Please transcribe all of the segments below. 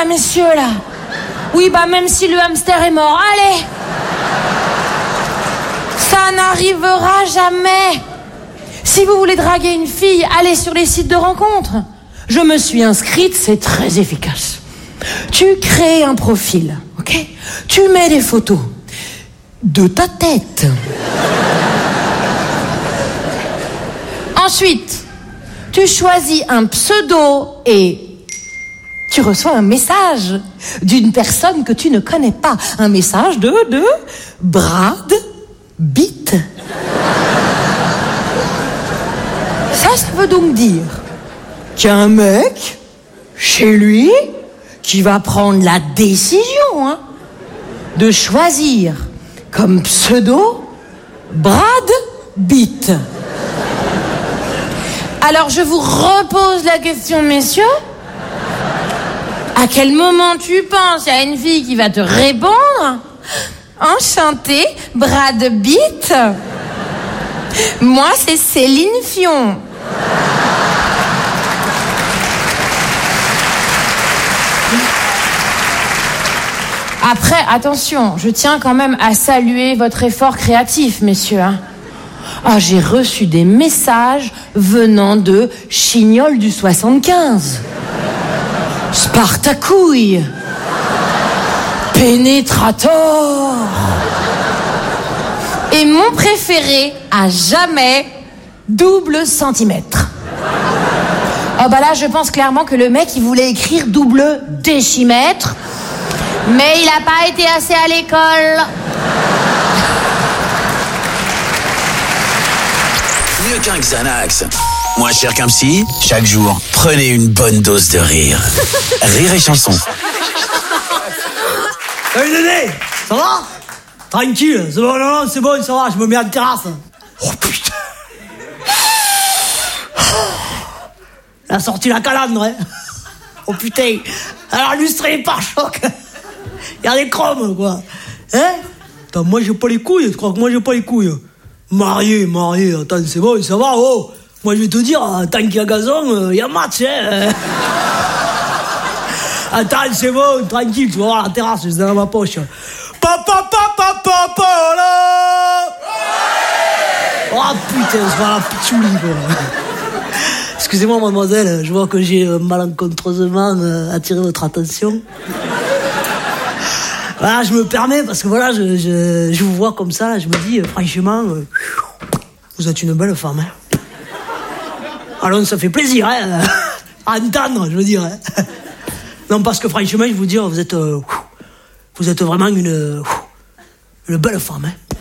là, messieurs, là. Oui, bah, même si le hamster est mort, allez. Ça n'arrivera jamais. Si vous voulez draguer une fille, allez sur les sites de rencontres. Je me suis inscrite, c'est très efficace. Tu crées un profil, ok ? Tu mets des photos de ta tête. Ensuite, tu choisis un pseudo et tu reçois un message d'une personne que tu ne connais pas. Un message de Brad Pitt. Ça veut donc dire qu'il y a un mec chez lui qui va prendre la décision de choisir comme pseudo Brad Pitt. Alors je vous repose la question, messieurs. À quel moment tu penses à une fille qui va te répondre ? Enchanté, Brad Pitt. Moi, c'est Céline Fion. Après, attention, je tiens quand même à saluer votre effort créatif, messieurs. Ah, j'ai reçu des messages venant de Chignol du 75. Spartacouille. Pénétrator. Et mon préféré, à jamais, double centimètre. Oh bah là, je pense clairement que le mec, il voulait écrire double décimètre. Mais il n'a pas été assez à l'école. Mieux qu'un Xanax. Moins cher qu'un psy, chaque jour, prenez une bonne dose de rire. Rire et chanson. Salut Dédé, ça va ? Tranquille, c'est bon, non, c'est bon, ça va, je me mets à la terrasse. Oh putain. Elle a sorti la calandre, hein. Oh putain, elle a illustré les pare-chocs. Il y a des chromes, quoi. Hein ? Attends, moi j'ai pas les couilles, tu crois que moi j'ai pas les couilles ? Marié, attends, c'est bon, ça va, oh. Moi je vais te dire, tant qu'il y a gazon, il y a match, hein. Attends, c'est bon, tranquille, tu vas voir la terrasse, c'est dans ma poche. Papa, là. Oh putain, c'est pas la pitchouli, quoi. Excusez-moi, mademoiselle, je vois que j'ai malencontreusement attiré votre attention. Voilà, je me permets, parce que voilà, je vous vois comme ça, je me dis, franchement, vous êtes une belle femme, hein. Alors, ça fait plaisir, hein, à entendre, je veux dire, hein. Non, parce que franchement, je vous dis, vous êtes vraiment une belle femme, hein.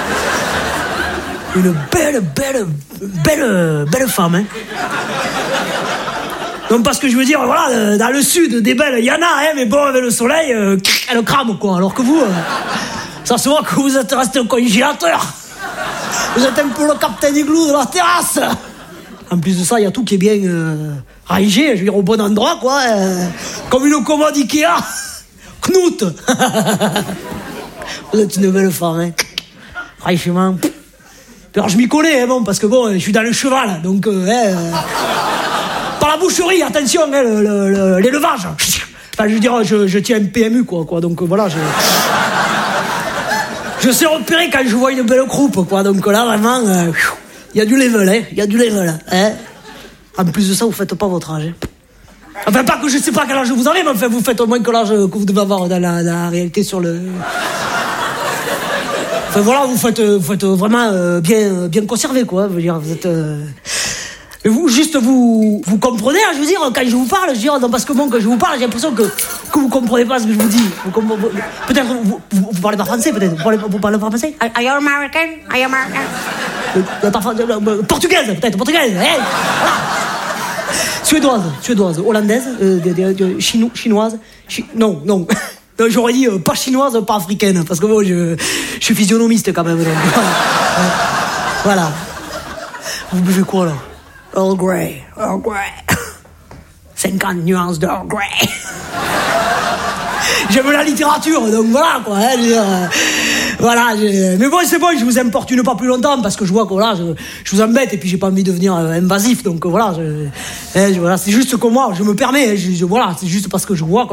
Une belle femme, hein. Non, parce que je veux dire, voilà, dans le sud, des belles, il y en a, hein, mais bon, avec le soleil, elle crame, quoi. Alors que vous, ça se voit que vous êtes resté au congélateur. Vous êtes un peu le Captain Igloo de la terrasse. En plus de ça, il y a tout qui est bien rangé, je veux dire, au bon endroit, quoi. Comme une commode Ikea. Knut. Vous êtes une belle femme, hein. Franchement. Alors, je m'y connais, hein, bon, parce que bon, je suis dans le cheval, donc, par la boucherie, attention, hein, l'élevage. Enfin, je veux dire, je tiens un PMU, quoi, donc voilà, je sais repérer quand je vois une belle croupe, quoi, donc là, vraiment, il y a du level, hein. En plus de ça, vous faites pas votre âge, hein. Enfin, pas que je sais pas quel âge vous avez, mais enfin, vous faites au moins que l'âge que vous devez avoir dans la réalité sur le... Enfin, voilà, vous faites vraiment bien conservé, quoi. Je veux dire, vous êtes... Vous comprenez, hein, je veux dire, quand je vous parle, je veux dire, non, parce que bon, quand je vous parle, j'ai l'impression que vous comprenez pas ce que je vous dis. Peut-être vous parlez pas français, peut-être. Vous parlez pas français? Are you American? Portugaise, peut-être, portugaise. Hey, voilà. Suédoise, hollandaise, chinoise. Non. Non, j'aurais dit pas chinoise, pas africaine, parce que bon, je suis physionomiste quand même. Donc, voilà. Vous buvez quoi, là? Earl Grey. 50 nuances d'Earl Grey. J'aime la littérature, donc voilà, quoi. Hein, voilà, mais bon, c'est bon, je vous importune pas plus longtemps, parce que je vois que voilà, je vous embête, et puis j'ai pas envie de devenir invasif, donc voilà, voilà, c'est juste que moi, je me permets, voilà, c'est juste parce que je vois